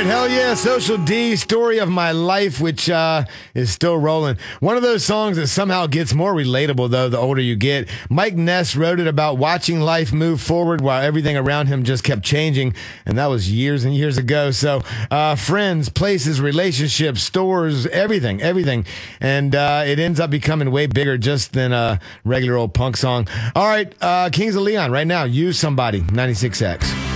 Hell yeah, Social D, Story of My Life, which is still rolling. One of those songs that somehow gets more relatable, though, the older you get. Mike Ness wrote it about watching life move forward while everything around him just kept changing, and that was years and years ago. So friends, places, relationships, stores, everything. And it ends up becoming way bigger just than a regular old punk song. All right, Kings of Leon, right now, Use Somebody, 96X.